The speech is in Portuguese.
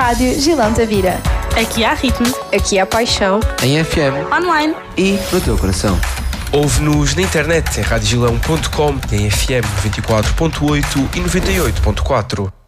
Rádio Gilão Tavira. Aqui há ritmo. Aqui há paixão. Em FM. Online. E no teu coração. Ouve-nos na internet em radiogilão.com, em FM 94.8 e 98.4.